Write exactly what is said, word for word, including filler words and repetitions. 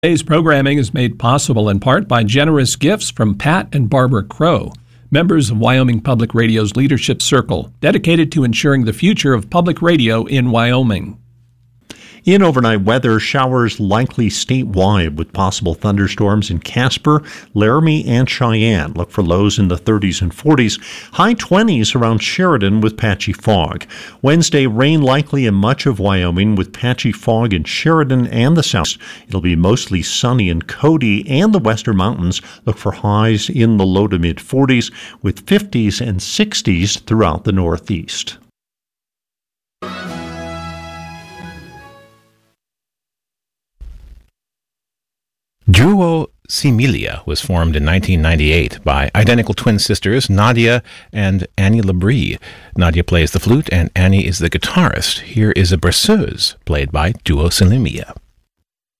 Today's programming is made possible in part by generous gifts from Pat and Barbara Crow, members of Wyoming Public Radio's Leadership Circle, dedicated to ensuring the future of public radio in Wyoming. In overnight weather, showers likely statewide with possible thunderstorms in Casper, Laramie, and Cheyenne. Look for lows in the thirties and forties. High twenties around Sheridan with patchy fog. Wednesday, rain likely in much of Wyoming with patchy fog in Sheridan and the south. It'll be mostly sunny in Cody and the western mountains. Look for highs in the low to mid forties with fifties and sixties throughout the northeast. Duo Similia was formed in nineteen ninety-eight by identical twin sisters Nadia and Annie Labrie. Nadia plays the flute and Annie is the guitarist. Here is a berceuse played by Duo Similia.